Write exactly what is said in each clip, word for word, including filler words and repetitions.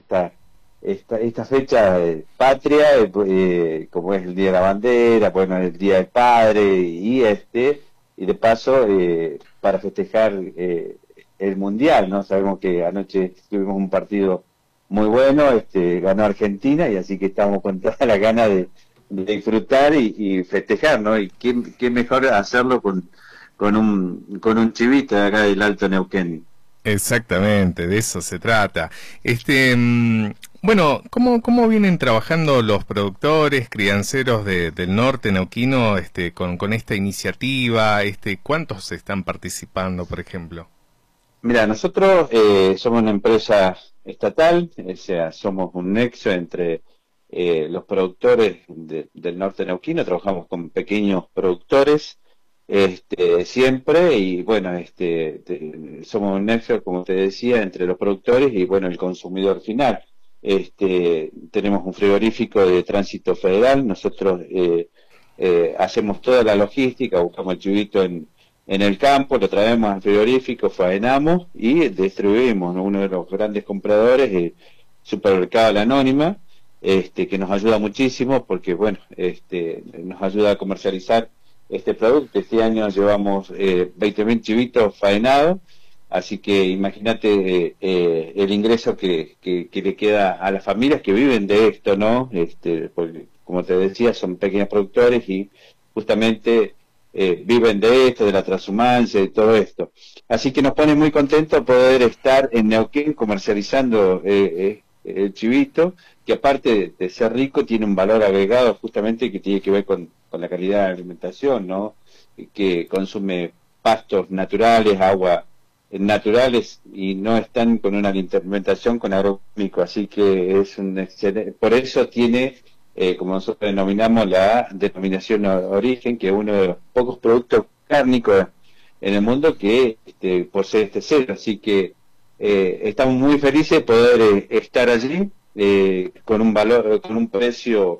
esta esta, esta fecha eh, patria, eh, eh, como es el Día de la Bandera, bueno, el Día del Padre, y este, y de paso, eh, para festejar eh, el Mundial, ¿no? Sabemos que anoche tuvimos un partido muy bueno, este, ganó Argentina, y así que estamos con toda la gana de, de disfrutar y, y festejar, ¿no? Y qué, qué mejor hacerlo con, con un con un chivito de acá del Alto Neuquén. Exactamente, de eso se trata. Este, mm, bueno, ¿cómo, cómo vienen trabajando los productores, crianceros de, del norte neuquino, este, con, con esta iniciativa? Este, ¿cuántos están participando, por ejemplo? Mira, nosotros eh, somos una empresa estatal, o sea, somos un nexo entre eh, los productores de- del norte neuquino, trabajamos con pequeños productores este, siempre, y bueno, este, te- somos un nexo, como te decía, entre los productores y bueno, el consumidor final. Este, tenemos un frigorífico de tránsito federal, nosotros eh, eh, hacemos toda la logística, buscamos el chivito en en el campo, lo traemos al frigorífico, faenamos y distribuimos, ¿no? Uno de los grandes compradores, el supermercado La Anónima, este, que nos ayuda muchísimo porque, bueno, este, nos ayuda a comercializar este producto. Este año llevamos eh, veinte mil chivitos faenados, así que imagínate eh, eh, el ingreso que, que, que le queda a las familias que viven de esto, ¿no? Este, porque, como te decía, son pequeños productores y justamente eh, viven de esto, de la transhumancia y todo esto. Así que nos pone muy contentos poder estar en Neuquén comercializando eh, eh, el chivito, que aparte de, de ser rico tiene un valor agregado justamente que tiene que ver con, con la calidad de la alimentación, ¿no? Que consume pastos naturales, agua eh, naturales y no están con una alimentación con agroquímico, así que es un excelente, por eso tiene eh, como nosotros denominamos la denominación o- origen, que es uno de los pocos productos cárnicos en el mundo que este, posee este sello. Así que eh, estamos muy felices de poder eh, estar allí eh, con un valor, con un precio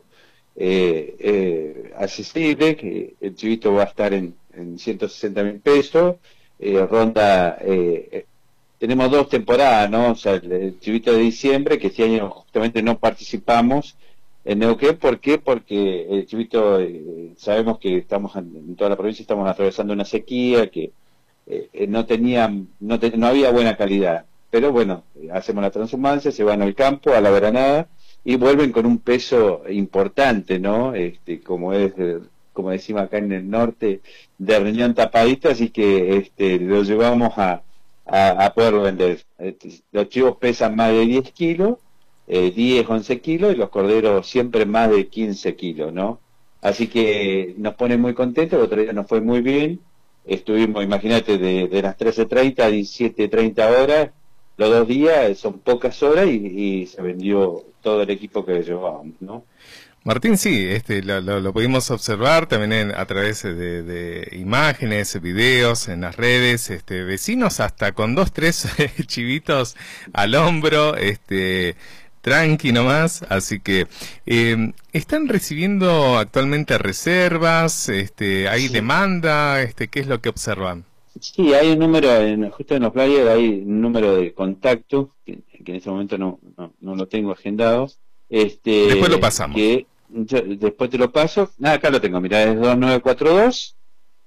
eh, eh, accesible, que el chivito va a estar en, en ciento sesenta mil pesos, eh, ronda, eh, eh, tenemos dos temporadas, ¿no? O sea, el, el chivito de diciembre, que este año justamente no participamos en Neuquén. ¿Por qué? Porque el chivito, eh, sabemos que estamos en, en toda la provincia, estamos atravesando una sequía, que eh, eh, no tenía, no, te, no había buena calidad. Pero bueno, eh, hacemos la transhumancia, se van al campo, a la veranada, y vuelven con un peso importante, ¿no? Este, como es, eh, como decimos acá en el norte, de riñón tapadito, así que este, lo llevamos a, a, a poderlo vender. Este, los chivos pesan más de diez kilos, eh, diez, once kilos, y los corderos siempre más de quince kilos, ¿no? Así que nos pone muy contentos, el otro día nos fue muy bien, estuvimos, imagínate, de, de las trece treinta a diecisiete treinta horas, los dos días, son pocas horas, y, y se vendió todo el equipo que llevábamos, ¿no? Martín, sí, este, lo, lo, lo pudimos observar también en- a través de, de imágenes, videos en las redes, este, vecinos hasta con dos, tres chivitos al hombro, este, tranqui nomás, así que eh, ¿están recibiendo actualmente reservas? Este, ¿hay Sí, demanda? Este, ¿qué es lo que observan? sí, hay un número, en, justo en los flyers hay un número de contacto, que, que en ese momento no, no, no lo tengo agendado, Después lo este, pasamos. que yo después te lo paso. Ah, acá lo tengo, mira, es dos nueve cuatro dos,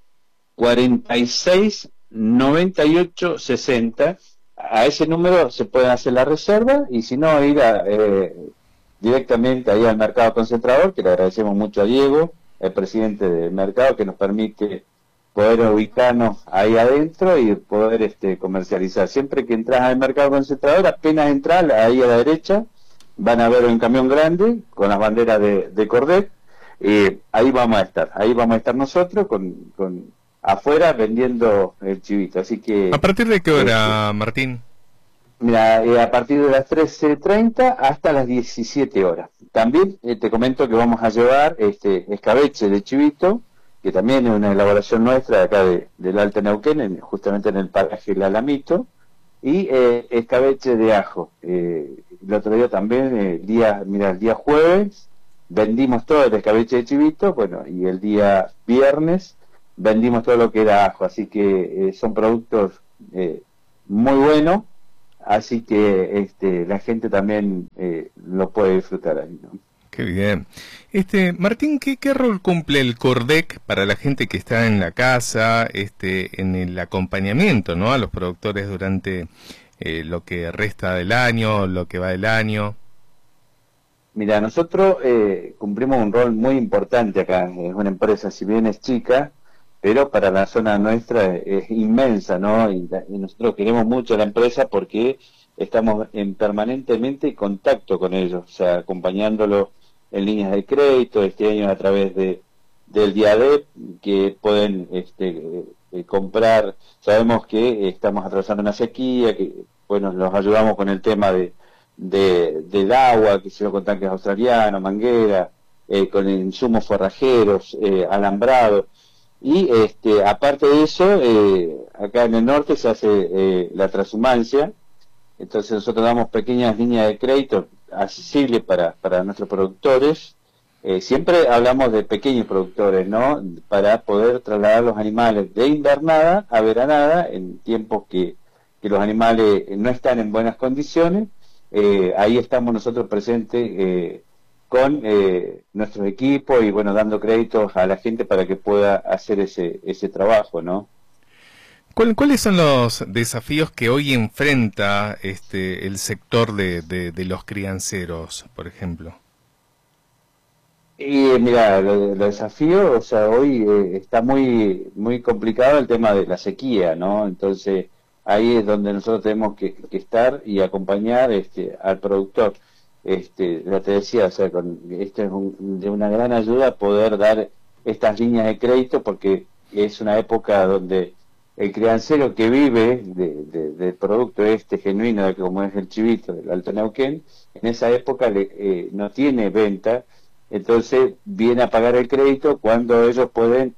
cuarenta y seis, noventa y ocho, sesenta. A ese número se puede hacer la reserva, y si no, ir a, eh, directamente ahí al mercado concentrador, que le agradecemos mucho a Diego, el presidente del mercado, que nos permite poder ubicarnos ahí adentro y poder este, comercializar. Siempre que entras al mercado concentrador, apenas entras ahí a la derecha, van a ver un camión grande con las banderas de, de Cordet, y ahí vamos a estar, ahí vamos a estar nosotros con, con afuera vendiendo el chivito. Así ¿A que partir de qué este, hora, Martín? mira, eh, a partir de las trece treinta hasta las diecisiete horas. También eh, te comento que vamos a llevar este escabeche de chivito, que también es una elaboración nuestra de acá de, del Alto Neuquén, en, justamente en el paraje El Alamito, y eh, escabeche de ajo. Eh, el otro día también, el día, mira, el día jueves vendimos todo el escabeche de chivito, bueno, y el día viernes vendimos todo lo que era ajo, así que eh, son productos eh, muy buenos, así que este, la gente también eh, lo puede disfrutar ahí, ¿no? Qué bien. Este, Martín, ¿qué, qué rol cumple el Cordec para la gente que está en la casa, este, en el acompañamiento, ¿no?, a los productores durante eh, lo que resta del año, lo que va del año? Mira, nosotros eh, cumplimos un rol muy importante acá. Es una empresa, si bien es chica, pero para la zona nuestra es, es inmensa, ¿no? Y, la, y nosotros queremos mucho a la empresa porque estamos en permanentemente contacto con ellos, o sea, acompañándolos en líneas de crédito, este año a través de del DIADEP, que pueden este, eh, comprar. Sabemos que estamos atravesando una sequía, que bueno, los ayudamos con el tema de, de del agua, que se lo con tanques australianos, manguera, eh, con insumos forrajeros, eh, alambrado. Y este, aparte de eso, eh, acá en el norte se hace eh, la transhumancia. Entonces nosotros damos pequeñas líneas de crédito accesibles para, para nuestros productores. Eh, siempre hablamos de pequeños productores, ¿no? Para poder trasladar los animales de invernada a veranada en tiempos que, que los animales no están en buenas condiciones. Eh, ahí estamos nosotros presentes eh, con eh, nuestros equipos y bueno, dando créditos a la gente para que pueda hacer ese, ese trabajo, ¿no? ¿Cuáles son los desafíos que hoy enfrenta este el sector de, de, de los crianceros, por ejemplo? Y mira, los lo desafíos, o sea, hoy eh, está muy muy complicado el tema de la sequía, ¿no? Entonces ahí es donde nosotros tenemos que, que estar y acompañar este al productor. Este, ya te decía, o sea, con, esto es un, de una gran ayuda poder dar estas líneas de crédito porque es una época donde el criancero que vive de, de, del producto este genuino, como es el chivito del Alto Neuquén, en esa época le, eh, no tiene venta, entonces viene a pagar el crédito cuando ellos pueden,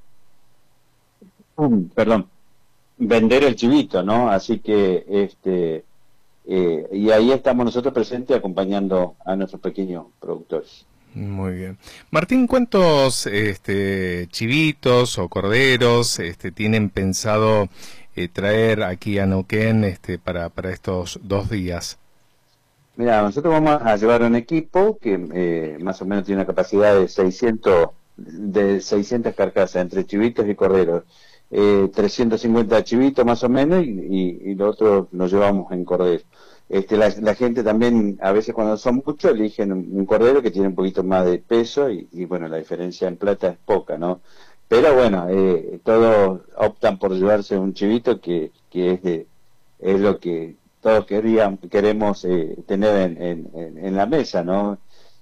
um, perdón, vender el chivito, ¿no? Así que, este, eh, y ahí estamos nosotros presentes acompañando a nuestros pequeños productores. Muy bien. Martín, ¿cuántos este, chivitos o corderos este, tienen pensado eh, traer aquí a Neuquén este, para, para estos dos días? Mira, nosotros vamos a llevar un equipo que eh, más o menos tiene una capacidad de seiscientos, de seiscientas carcasas entre chivitos y corderos. Eh, trescientos cincuenta chivitos más o menos y, y, y lo otro lo llevamos en cordero. Este, la, la gente también, a veces cuando son muchos, eligen un, un cordero que tiene un poquito más de peso y, y bueno, la diferencia en plata es poca, ¿no? Pero bueno, eh, todos optan por llevarse un chivito que, que es, de, es lo que todos querían, queremos eh, tener en, en, en la mesa, ¿no?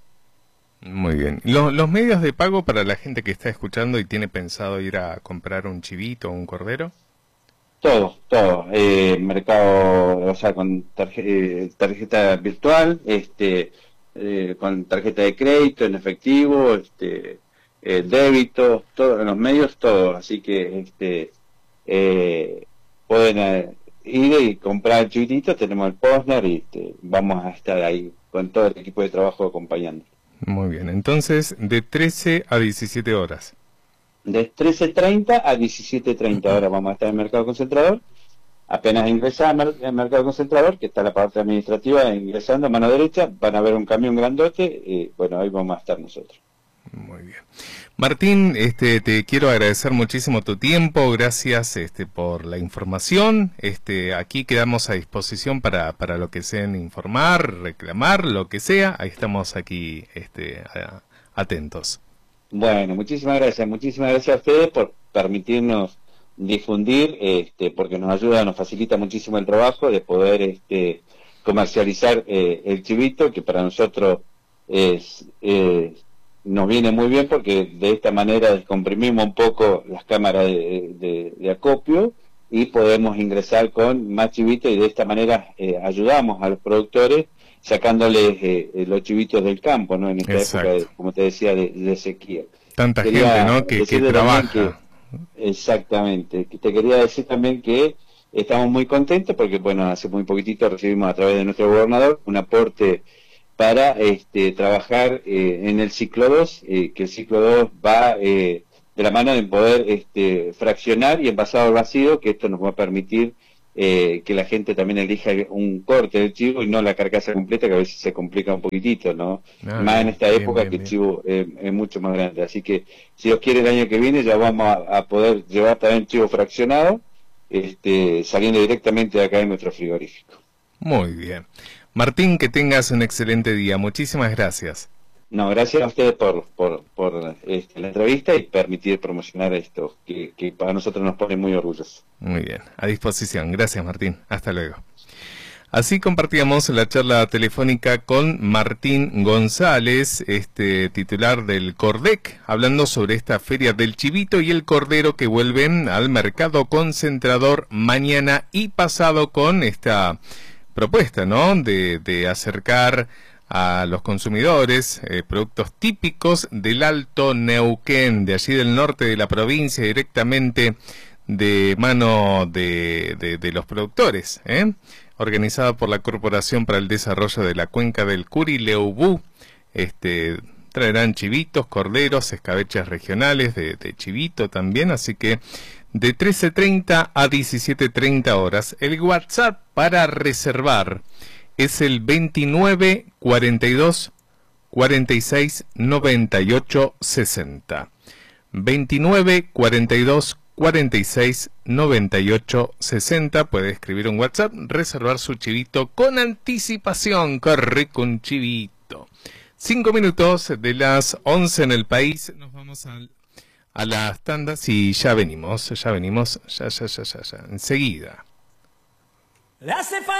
Muy bien. Los, los medios de pago para la gente que está escuchando y tiene pensado ir a comprar un chivito o un cordero. Todo, todo, eh, mercado, o sea, con tarje, eh, tarjeta virtual, este, eh, con tarjeta de crédito, en efectivo, este, eh, débito, todo, en los medios, todo, así que, este, eh, pueden eh, ir y comprar el chivitito, tenemos el postner y este, vamos a estar ahí con todo el equipo de trabajo acompañando. Muy bien, entonces, de trece a diecisiete horas. De trece treinta a diecisiete treinta horas vamos a estar en el Mercado Concentrador. Apenas ingresar al Mercado Concentrador, que está la parte administrativa, ingresando a mano derecha, van a ver un camión grandote y bueno, ahí vamos a estar nosotros. Muy bien. Martín, este, te quiero agradecer muchísimo tu tiempo, gracias este, por la información. Este, aquí quedamos a disposición para, para lo que sean informar, reclamar, lo que sea. Ahí estamos aquí este, a, atentos. Bueno, muchísimas gracias, muchísimas gracias a ustedes por permitirnos difundir, este, porque nos ayuda, nos facilita muchísimo el trabajo de poder este, comercializar eh, el chivito, que para nosotros es, eh, nos viene muy bien porque de esta manera descomprimimos un poco las cámaras de, de, de acopio y podemos ingresar con más chivitos y de esta manera eh, ayudamos a los productores sacándoles eh, los chivitos del campo, ¿no? En esta Exacto. época, de, como te decía, de, de sequía. Tanta Quería gente, ¿no? Que, que trabaja. Que, exactamente. Te quería decir también que estamos muy contentos porque, bueno, hace muy poquitito recibimos a través de nuestro gobernador un aporte para este, trabajar eh, en el ciclo dos, eh, que el ciclo dos va eh, de la mano de poder este, fraccionar y envasado al vacío, que esto nos va a permitir eh, que la gente también elija un corte del chivo y no la carcasa completa, que a veces se complica un poquitito, ¿no? Ah, más bien, en esta bien, época bien, que el bien. chivo eh, es mucho más grande. Así que, si Dios quiere, el año que viene ya vamos a, a poder llevar también chivo fraccionado, este, saliendo directamente de acá de nuestro frigorífico. Muy bien. Martín, que tengas un excelente día. Muchísimas gracias. No, gracias a ustedes por, por, por este, la entrevista y permitir promocionar esto, que, que para nosotros nos pone muy orgullosos. Muy bien, a disposición. Gracias, Martín. Hasta luego. Así compartíamos la charla telefónica con Martín González, este titular del Cordec, hablando sobre esta feria del chivito y el cordero que vuelven al mercado concentrador mañana y pasado, con esta propuesta, ¿no?, de, de acercar a los consumidores eh, productos típicos del Alto Neuquén, de allí del norte de la provincia, directamente de mano de, de, de los productores, ¿eh? Organizada por la Corporación para el Desarrollo de la Cuenca del Curi-Leubú. Este, traerán chivitos, corderos, escabeches regionales de, de chivito también, así que de trece treinta a diecisiete treinta horas. El WhatsApp para reservar es el veintinueve cuarenta y dos cuarenta y seis noventa y ocho sesenta. veintinueve cuarenta y dos cuarenta y seis noventa y ocho sesenta. Puede escribir un WhatsApp, reservar su chivito con anticipación. Corre con chivito. Cinco minutos de las once en el país. Nos vamos al, a las tandas y ya venimos, ya venimos, ya, ya, ya, ya, ya, enseguida.